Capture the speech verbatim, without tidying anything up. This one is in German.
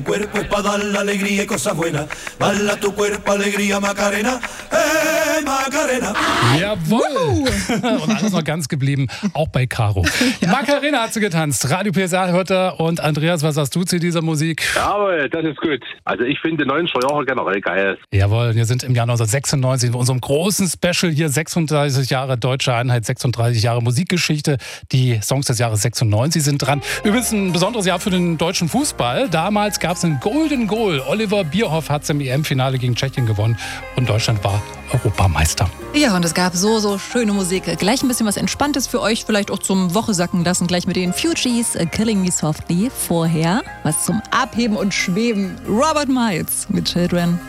cuerpo es para dar la alegría y cosas buenas. Baila tu cuerpo, alegría, Macarena. Hey, Macarena. Jawohl! Und alles noch ganz geblieben, auch bei Caro. Ja. Macarena hat sie getanzt. Radio P S A hört er. Und Andreas, was sagst du zu dieser Musik? Jawohl, das ist gut. Also ich finde die neunziger Jahre generell geil. Jawohl, wir sind im Jahr neunzehnhundertsechsundneunzig in unserem großen Special hier, sechsunddreißig Jahre Deutsche Einheit, sechsunddreißig Jahre Musikgeschichte. Die Songs des Jahres sechsundneunzig sind dran. Übrigens ein besonderes Jahr für den deutschen Fußball. Damals gab es einen Golden Goal. Oliver Bierhoff hat es im E M-Finale gegen Tschechien gewonnen und Deutschland war Europameister. Ja, und es gab so, so schöne Musik. Gleich ein bisschen was Entspanntes für euch, vielleicht auch zum Wochesacken lassen. Gleich mit den Fugees, Killing Me Softly. Vorher was zum Abheben und Schweben. Robert Miles mit Children